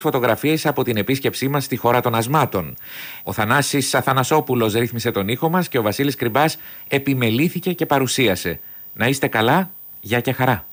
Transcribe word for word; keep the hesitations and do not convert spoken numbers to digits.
Φωτογραφίες από την επίσκεψή μας στη χώρα των ασμάτων. Ο Θανάσης Αθανασόπουλος ρύθμισε τον ήχο μας και ο Βασίλης Κρυμπάς επιμελήθηκε και παρουσίασε. Να είστε καλά, γεια και χαρά.